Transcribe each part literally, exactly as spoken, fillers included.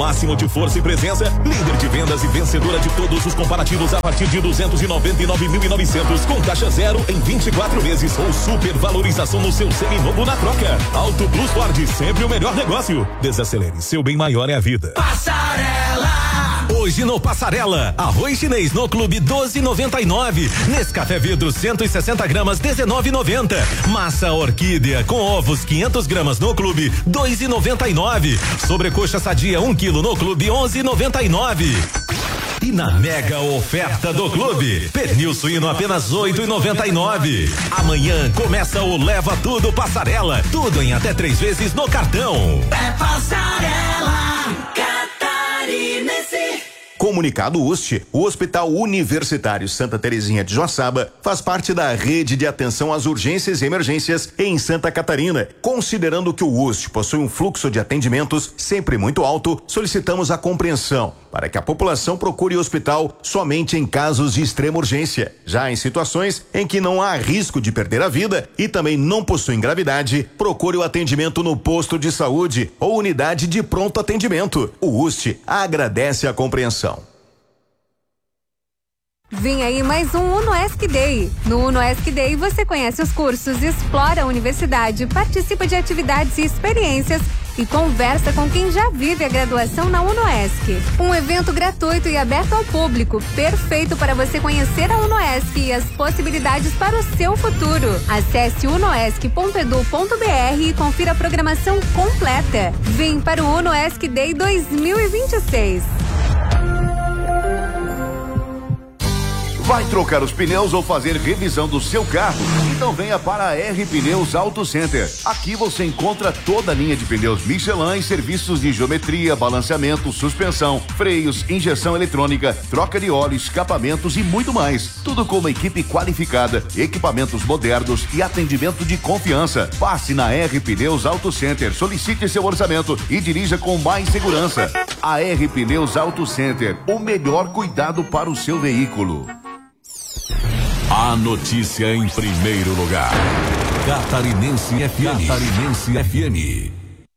máximo de força e presença, líder de vendas e vencedora de todos os comparativos a partir de duzentos e noventa e nove mil e novecentos, com taxa zero em vinte e quatro vezes ou super valorização no seu seminovo na troca. Auto Plus Ford, sempre o melhor negócio. Desacelere, seu bem maior é a vida. Passarela! Hoje no Passarela, arroz chinês no clube doze e noventa e nove, Nescafé vidro cento e sessenta gramas dezenove e noventa, massa orquídea com ovos quinhentas gramas no clube dois e noventa e nove, sobrecoxa sadia um quilo no clube onze e noventa e nove. E na mega oferta do clube, pernil suíno apenas oito e noventa e nove. Amanhã começa o Leva Tudo Passarela, tudo em até três vezes no cartão. É Passarela Catarinense. Comunicado U S T, o Hospital Universitário Santa Terezinha de Joaçaba faz parte da rede de atenção às urgências e emergências em Santa Catarina. Considerando que o U S T possui um fluxo de atendimentos sempre muito alto, solicitamos a compreensão para que a população procure o hospital somente em casos de extrema urgência. Já em situações em que não há risco de perder a vida e também não possuem gravidade, procure o atendimento no posto de saúde ou unidade de pronto atendimento. O U S T agradece a compreensão. Vem aí mais um UnoESC Day. No UnoESC Day você conhece os cursos, explora a universidade, participa de atividades e experiências e conversa com quem já vive a graduação na UnoESC. Um evento gratuito e aberto ao público, perfeito para você conhecer a UnoESC e as possibilidades para o seu futuro. Acesse unoesc ponto edu ponto br e confira a programação completa. Vem para o UnoESC Day dois mil e vinte e seis. Vai trocar os pneus ou fazer revisão do seu carro? Então venha para a R Pneus Auto Center. Aqui você encontra toda a linha de pneus Michelin e serviços de geometria, balanceamento, suspensão, freios, injeção eletrônica, troca de óleo, escapamentos e muito mais. Tudo com uma equipe qualificada, equipamentos modernos e atendimento de confiança. Passe na R Pneus Auto Center, solicite seu orçamento e dirija com mais segurança. A R Pneus Auto Center, o melhor cuidado para o seu veículo. A notícia em primeiro lugar. Catarinense F M. Catarinense F M.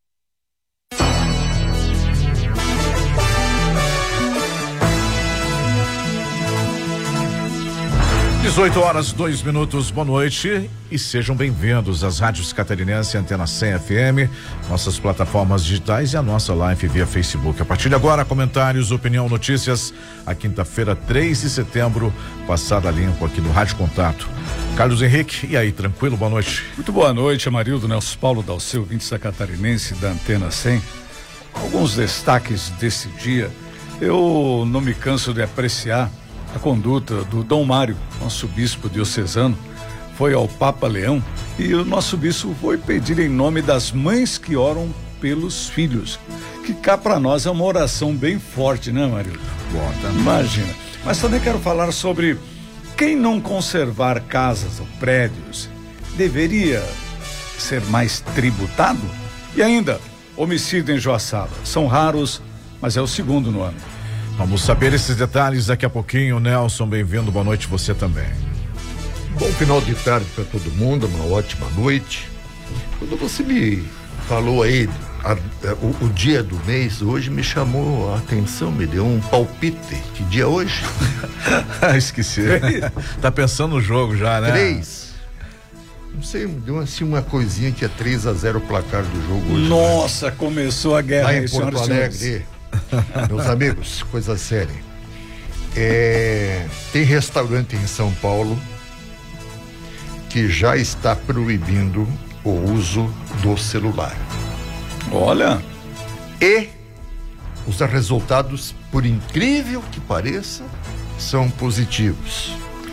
dezoito horas, dois minutos, boa noite e sejam bem-vindos às rádios Catarinense, Antena cem F M, nossas plataformas digitais e a nossa live via Facebook. A partir de agora, comentários, opinião, notícias, a quinta-feira, três de setembro, passada limpo aqui no Rádio Contato. Carlos Henrique, e aí, tranquilo? Boa noite. Muito boa noite, Amarildo, Nelson Paulo, Dalceu, ouvintes da Catarinense, da Antena cem. Alguns destaques desse dia, eu não me canso de apreciar a conduta do Dom Mário, nosso bispo diocesano, foi ao Papa Leão e o nosso bispo foi pedir em nome das mães que oram pelos filhos, que cá para nós é uma oração bem forte, né, Mário? Bota. Imagina. Mas também quero falar sobre quem não conservar casas ou prédios deveria ser mais tributado? E ainda, homicídio em Joaçaba. São raros, mas é o segundo no ano. Vamos saber esses detalhes daqui a pouquinho. Nelson, bem-vindo, boa noite, você também. Bom final de tarde para todo mundo, uma ótima noite. Quando você me falou aí a, a, o, o dia do mês, hoje me chamou a atenção, me deu um palpite. Que dia é hoje? Esqueci. Tá pensando no jogo já, né? Três. Não sei, me deu assim uma coisinha que é três a zero o placar do jogo hoje. Nossa, né? Começou a guerra lá em Porto Alegre. Meus amigos, coisa séria. É, tem restaurante em São Paulo que já está proibindo o uso do celular. Olha! E os resultados, por incrível que pareça, são positivos.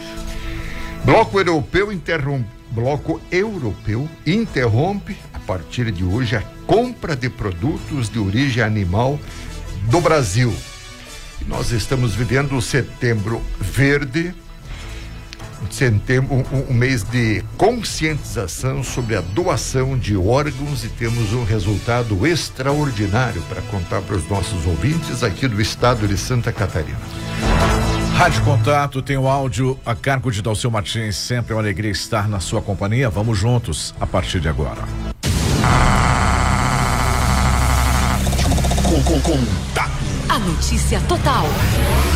Bloco Europeu interrompe, Bloco Europeu interrompe, a partir de hoje, a compra de produtos de origem animal do Brasil. E nós estamos vivendo o Setembro Verde, setembro, um, um mês de conscientização sobre a doação de órgãos, e temos um resultado extraordinário para contar para os nossos ouvintes aqui do estado de Santa Catarina. Rádio Contato tem o áudio a cargo de Dalceu Martins. Sempre é uma alegria estar na sua companhia. Vamos juntos a partir de agora. Com contato. A notícia total.